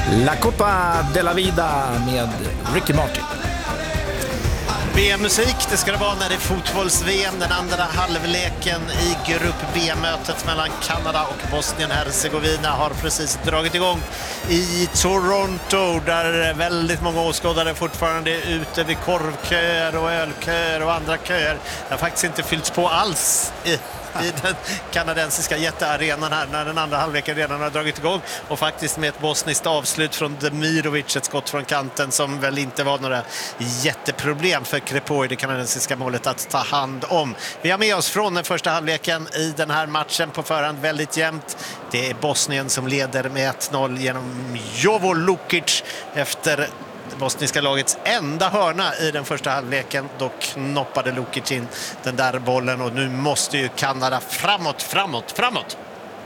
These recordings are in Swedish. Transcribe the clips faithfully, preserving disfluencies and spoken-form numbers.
La Copa de la Vida med Ricky Martin. V M-musik, det ska det vara när det är fotbolls-V M. Den andra halvleken i grupp B-mötet mellan Kanada och Bosnien-Hercegovina har precis dragit igång i Toronto, där väldigt många åskådare fortfarande är ute vid korvköer och ölköer och andra köer. Det har faktiskt inte fyllts på alls i i den kanadensiska jättearenan här när den andra halvleken redan har dragit igång, och faktiskt med ett bosniskt avslut från Demirovic, ett skott från kanten som väl inte var några jätteproblem för Crepo i det kanadensiska målet att ta hand om. Vi har med oss från den första halvleken i den här matchen på förhand väldigt jämnt. Det är Bosnien som leder med ett noll genom Jovo Lukic efter det bosniska lagets enda hörna i den första halvleken. Då knoppade Lukic in den där bollen, och nu måste ju Kanada framåt, framåt, framåt.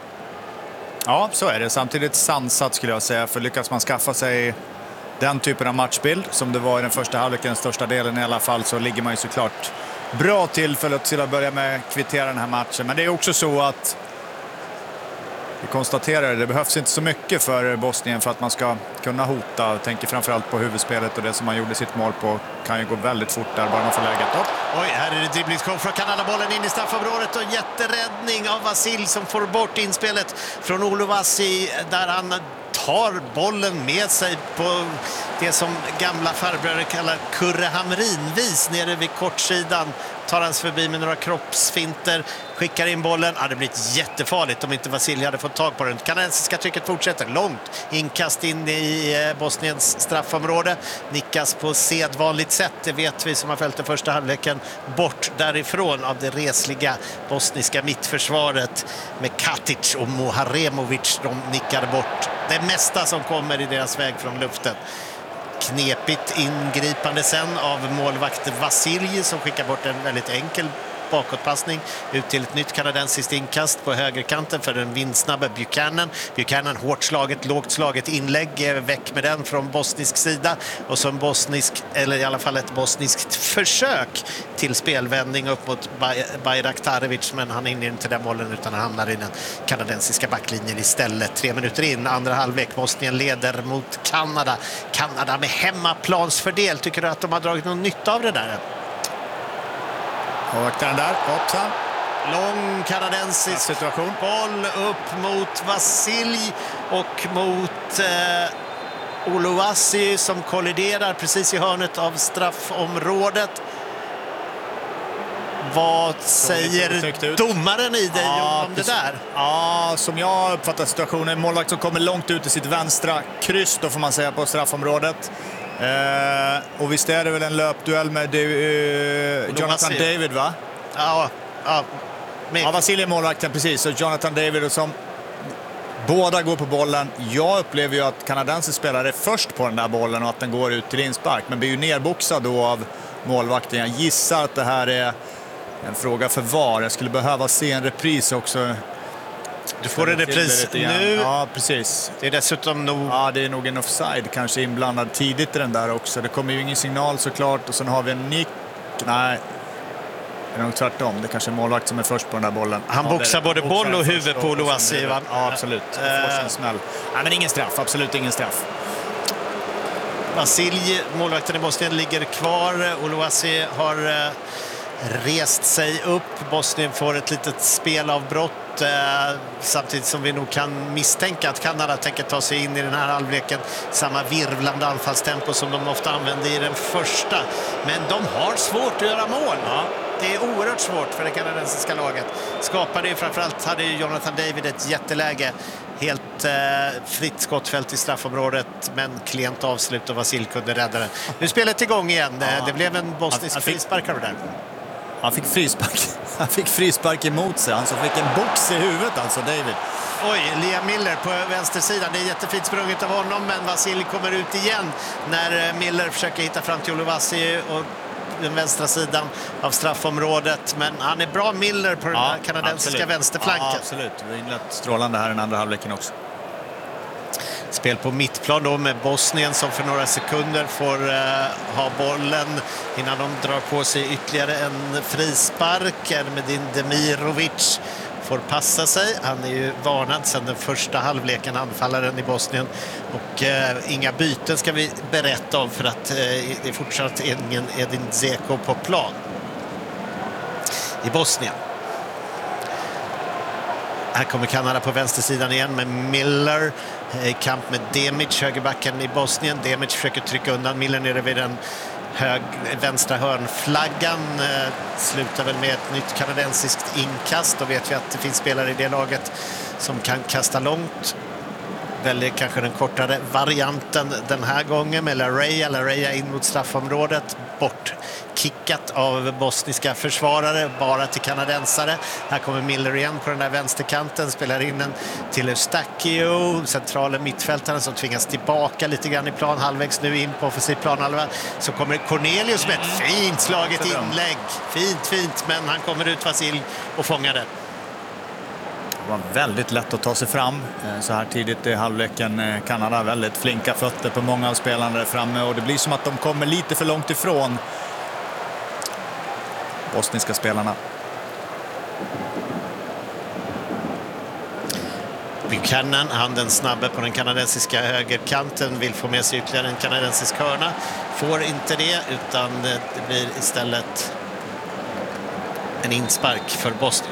Ja, så är det. Samtidigt sansat skulle jag säga, för lyckas man skaffa sig den typen av matchbild som det var i den första halvleken, den största delen i alla fall, så ligger man ju såklart bra till för att till att börja med kvittera den här matchen. Men det är också så att vi konstaterar att det behövs inte så mycket för Bosnien för att man ska kunna hota. Jag tänker framförallt på huvudspelet, och det som man gjorde sitt mål på kan ju gå väldigt fort där bara man får läget upp. Oj, här är det dribblingskom från Kanada, bollen in i straffområdet och jätteräddning av Vasil som får bort inspelet från Oluvasi, där han tar bollen med sig på det som gamla farbröder kallar Kurrehamrinvis nere vid kortsidan. Tar hans förbi med några kroppsfinter, skickar in bollen. Ja, det blir jättefarligt om inte Vasilij hade fått tag på den. Kanadensiska trycket fortsätter långt. Inkast in i Bosniens straffområde. Nickas på sedvanligt sätt, det vet vi som har följt den första halvleken. Bort därifrån av det resliga bosniska mittförsvaret med Katic och Muharemovic. De nickar bort det mesta som kommer i deras väg från luften. Knepigt ingripande sen av målvakt Vasilij som skickar bort en väldigt enkel bakåtpassning ut till ett nytt kanadensiskt inkast på högerkanten för den vindsnabba Buchanan. Buchanan hårt slaget, lågt slaget inlägg, väck med den från bosnisk sida, och som bosnisk, eller i alla fall ett bosniskt försök till spelvändning upp mot Bayraktarevic, men han är inne inte den bollen utan han hamnar i den kanadensiska backlinjen istället. Tre minuter in, andra halvlek, Bosnien leder mot Kanada. Kanada med hemmaplansfördel. Tycker du att de har dragit någon nytta av det där? Och den där, hoppsan. Lång kanadensisk situation. Boll upp mot Vasilij och mot eh, Oluvasi som kolliderar precis i hörnet av straffområdet. Vad säger domaren i dig ja, om det där? Ja, som jag uppfattar situationen, målvakt som kommer långt ut i sitt vänstra kryss, då får man säga, på straffområdet. Eh, och visst är det väl en löpduell med eh, Jonathan David, va? Ja, ja. Men... ja, Vasilij är målvakten, precis. Och Jonathan David, och som båda går på bollen. Jag upplever ju att kanadensisk spelare är först på den där bollen och att den går ut till inspark, men blir ju nerboxad då av målvakten. Jag gissar att det här är en fråga för V A R. Jag skulle behöva se en repris också. Du får en repris nu. Ja, precis. Det är dessutom nog... Ja, det är nog en offside kanske inblandad tidigt i den där också. Det kommer ju ingen signal såklart, och sen har vi en nick. Nej, det är nog tvärtom. Det är kanske är målvakt som är först på den där bollen. Han ja, boxar både boll och huvud på Oluvasi, va? Ja, absolut. Uh, en smäll. Nej, men ingen straff. Absolut ingen straff. Vasilij, målvakten i Bosnien, ligger kvar. Oluvasi har uh, rest sig upp. Bosnien får ett litet spelavbrott. Eh, samtidigt som vi nog kan misstänka att Kanada tänker ta sig in i den här halvleken samma virvlande anfallstempo som de ofta använde i den första. Men de har svårt att göra mål. Ja. Det är oerhört svårt för det kanadensiska laget. Skapade ju, framförallt hade ju Jonathan David ett jätteläge. Helt eh, fritt skottfält i straffområdet, men klent avslut och Vasil kunde rädda det. Nu är spelet igång igen. Ja. Det blev en bosnisk frispark av det där. Han fick frispark. Han fick frispark emot sig. Han så fick en box i huvudet, alltså David. Oj, Liam Miller på vänstersidan. Det är jättefint sprunget av honom, men Vasilij kommer ut igen när Miller försöker hitta fram till Oluvasi och den vänstra sidan av straffområdet. Men han är bra, Miller, på den ja, kanadensiska absolut. vänsterflanken. Ja, absolut. Vi har inlett strålande här i den andra halvleken också. Spel på mittplan då med Bosnien som för några sekunder får uh, ha bollen innan de drar på sig ytterligare en frispark. Medin Demirovic får passa sig. Han är ju varnad sedan den första halvleken, anfallaren i Bosnien. Och eh, inga byten ska vi berätta om, för att eh, det är fortsatt ingen Edin Dzeko på plan i Bosnien. Här kommer Kanada på vänstersidan igen med Miller i kamp med Demic, högerbacken i Bosnien. Demic försöker trycka undan Miller nere vid den hög, vänstra hörnflaggan. Eh, slutar väl med ett nytt kanadensiskt inkast. Då vet vi att det finns spelare i det laget som kan kasta långt. Väljer kanske den kortare varianten den här gången med Larrea. Larrea in mot straffområdet. Bort kickat av bosniska försvarare, bara till kanadensare. Här kommer Miller igen på den där vänsterkanten, spelar in den till Eustáquio, centrala mittfältaren som tvingas tillbaka lite grann i plan, halvvägs nu in på offensiv planhalva. Så kommer Cornelius med ett fint slaget inlägg. Fint, fint, men han kommer ut Vasil och fångar det. Det var väldigt lätt att ta sig fram så här tidigt i halvleken. Kanada väldigt flinka fötter på många av spelarna där framme, och det blir som att de kommer lite för långt ifrån bosniska spelarna. Buchanan, han den snabbe på den kanadensiska högerkanten, vill få med sig ytterligare en kanadensisk hörna. Får inte det, utan det blir istället en inspark för Bosnien.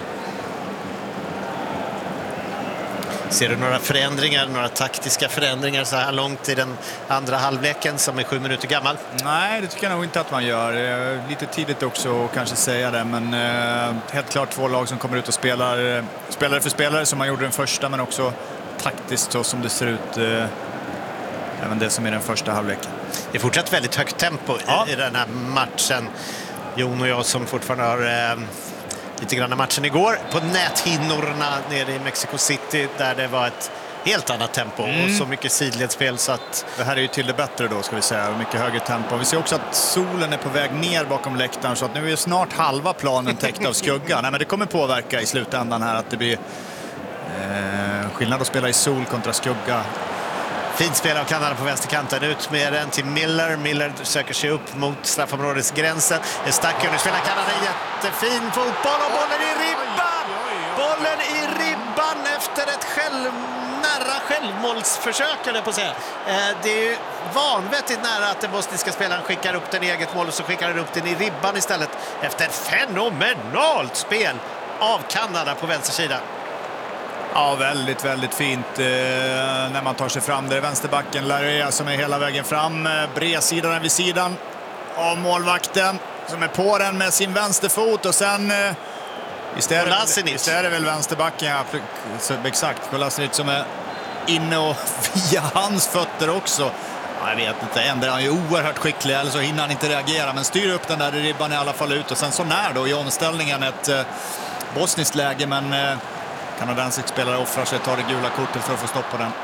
Ser du några förändringar, några taktiska förändringar så här långt i den andra halvleken som är sju minuter gammal? Nej, det tycker jag nog inte att man gör. Lite tidigt också att kanske säga det, men eh, helt klart två lag som kommer ut och spelar spelare för spelare som man gjorde den första, men också taktiskt så som det ser ut eh, även det som är den första halvleken. Det är fortsatt väldigt högt tempo ja. i, i den här matchen. Jon och jag som fortfarande har... Eh, lite grann matchen igår på näthinnorna nere i Mexico City, där det var ett helt annat tempo mm. och så mycket sidledsspel så att... Det här är ju till det bättre då, ska vi säga, och mycket högre tempo. Vi ser också att solen är på väg ner bakom läktaren, så att nu är snart halva planen täckt av skugga. Nej, men det kommer påverka i slutändan här att det blir eh, skillnad att spela i sol kontra skugga. Fint spel av Kanada på vänsterkanten, ut med den till Miller. Miller söker sig upp mot straffområdets gränsen. Eustáquio, nu spelar Kanada jättefin fotboll och bollen i ribban! Bollen i ribban efter ett själv, nära självmålsförsök, eller på att säga. Det är ju vanvettigt nära att den bosniska spelaren skickar upp den i eget mål, och så skickar den upp den i ribban istället efter ett fenomenalt spel av Kanada på vänstersidan. Ja, väldigt, väldigt fint eh, när man tar sig fram. Det är vänsterbacken Larrea som är hela vägen fram. Eh, bredsidan vid sidan av målvakten som är på den med sin vänsterfot. Och sen eh, istället, istället är det väl vänsterbacken, ja, så, exakt, Kolasinac som är inne och via hans fötter också. Ja, jag vet inte, ändå är han ju oerhört skicklig, eller så hinner han inte reagera. Men styr upp den där i ribban i alla fall ut. Och sen så när då i omställningen ett eh, bosniskt läge, men... Eh, kanadensisk spelare offrar sig, tar det gula kortet för att få stopp på den.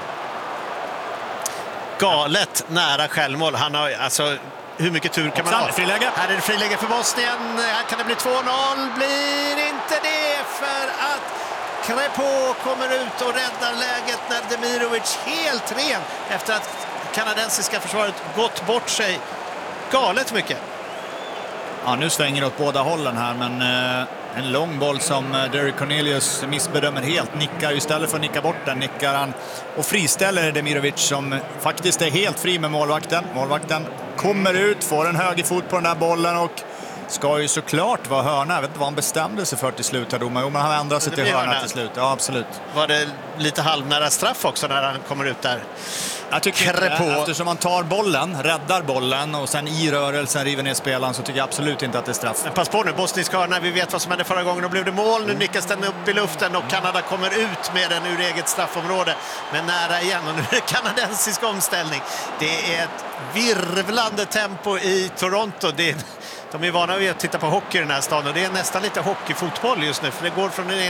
Galet nära självmål. Han har alltså, hur mycket tur kan man ha? Friläge. Här är det friläge för Bosnien. Här kan det bli två noll. Blir inte det, för att Crepeau kommer ut och räddar läget när Demirovic helt ren efter att kanadensiska försvaret gått bort sig. Galet mycket. Ja, nu svänger det åt båda hållen här, men eh, en lång boll som eh, Derek Cornelius missbedömer helt. Nickar istället för att nicka bort den, nickar han och friställer Demirovic som faktiskt är helt fri med målvakten. Målvakten kommer ut, får en högerfot på den där bollen och ska ju såklart vara hörna. Jag vet inte vad han bestämde sig för till slut här, domare. Jo, men han ändrar sig till hörna till slut. Ja, absolut. Var det lite halvnära straff också när han kommer ut där? Jag tycker inte, eftersom man tar bollen, räddar bollen och sen i rörelsen river ner spelaren, så tycker jag absolut inte att det är straff. Men pass på nu, bosnisk hörna, vi vet vad som hände förra gången. Då blev det mål, nu nickas den upp i luften och Kanada kommer ut med den ur eget straffområde. Men nära igen, och nu är det kanadensisk omställning. Det är ett virvlande tempo i Toronto. Det är, de är vana vid att titta på hockey i den här staden, och det är nästan lite hockeyfotboll just nu, för det går från den